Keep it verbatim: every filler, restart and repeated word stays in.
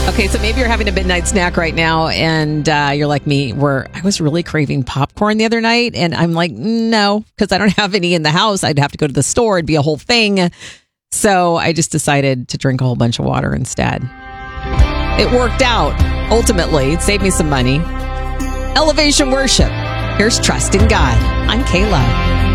Okay, so maybe you're having a midnight snack right now, and uh, you're like me, where I was really craving popcorn the other night, and I'm like, no, because I don't have any in the house. I'd have to go to the store. It'd be a whole thing. So I just decided to drink a whole bunch of water instead. It worked out. Ultimately, it saved me some money. Elevation Worship. Here's Trust in God. I'm Kayla.